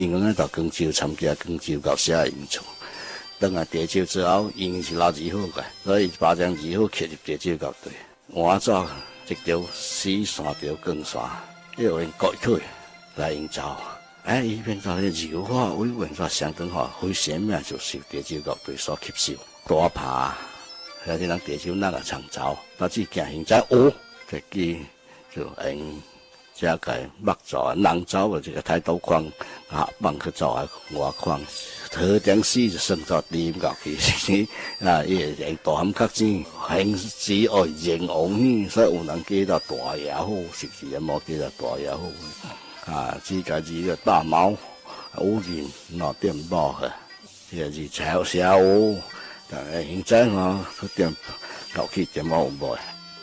因为到广州参加广州到写演出，等下地州之後，因是老二號嘅，所以把將二號騎入地州校隊。換咗一條死三條鋼線，要用割腿來營造。伊變做咧柔化委員所相當好，佢寫名就受地州校隊所吸收。大爬，有啲人地州那個長走，到至行現在學，就記就用。這個木造人造嘅這個太刀框啊，幫佢做啊外框，特點是就算作點落去，啊，伊用大漢較錢，形式哦形往呢，所以有人叫做大也好，實際也冇叫做大也好，啊，自家自個大貓，有人攞點冇嘅，這是炒小，但係現在我點落去點冇冇。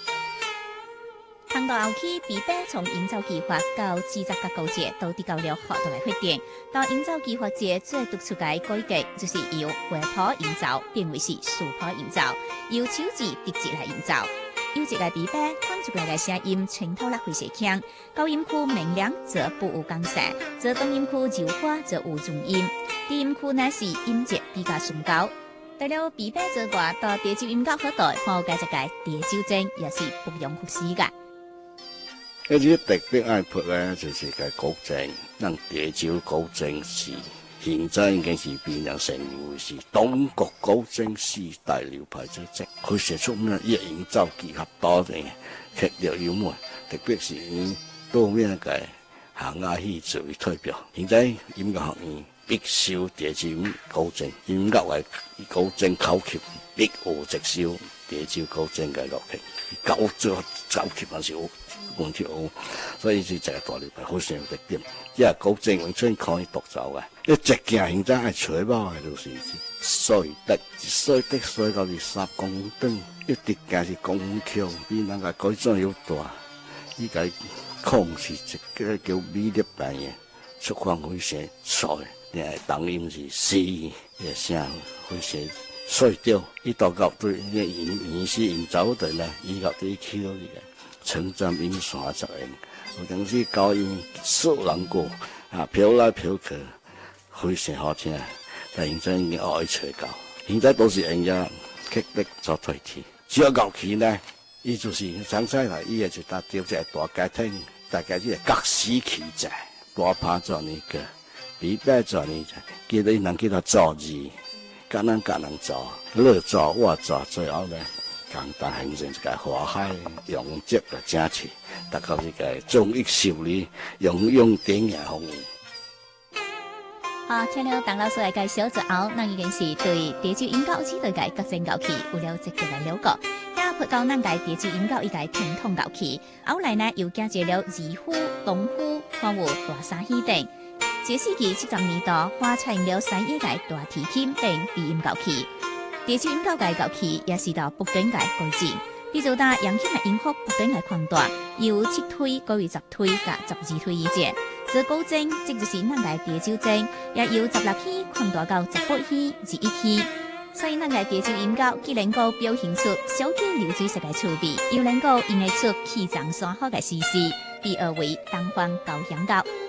通道後期，比伯從營造計劃到製作甲高節都得到了好大嘅發展。到營造計劃節最突出嘅改革，就是由回坡營造變為是樹坡營造，由手指直接來營造。有一個比伯放出來嘅聲音穿透力非常強，高音區明亮則不無剛性，則中音區柔化則有重音，低音區乃是音節比較崇高。除了比伯之外，到地州音樂學隊還有介一個地州證，也是不容忽視嘅。 一啲特別愛拍咧，就是個古鎮，咱地州古鎮是現在已經是變成成為是中國古鎮四大流派之一。佢寫出咩一營造結合多嘅劇烈幽默，特別是以多面嘅行亞戲作為代表。現在音樂學院必修地州古鎮，音樂為古鎮考級，必有直修地州古鎮嘅樂器，搞咗考級還是有。所以是一個大流派，好成有特點。即係古鎮永春可以獨走嘅，一直行現在係取包嘅，就是水滴到是3公噸，一直行是公橋，比人家改裝要大。依個控是一個叫美麗版嘅，出況非常帥，但係當音是C嘅聲，非常碎掉。伊到到對呢演是營造隊呢，伊到對起到嘅。城站音線作用，有陣時高音數人過啊，飄來飄去，非常好聽。但現在已經學吹到，現在都是用咗劇力做代替。只要樂器呢，伊就是長出來，伊也就搭掉隻大街廳，大家即係各司其職，大拍做呢個，比伯做呢個，叫你能叫他做字，個人做，樂做我做，最後呢。簡單形成一個華海用接嘅整齊，達到一個綜藝秀麗、用典雅風。 好，聽了鄧老師來介紹之後，咱已經是對地州音樂器對個各種樂器有了直接嘅了解。也配到咱個地州音樂一個傳統樂器，後來呢又加入了二胡、東胡，還有大沙戲等。這世紀70年代，發採用了西野個大提琴等低音樂器。地州音樂嘅樂器也是到不斷嘅改進，比如打揚聲嘅音幅不斷嘅擴大，由7推改為10推加12推以前。這高正即就是咱個地州正，也由16起擴大到18起、21起。所以咱個地州音樂既能夠表現出小氣流水式嘅趣味，又能夠演繹出氣場山好嘅氣勢，被譽為東方高香樂。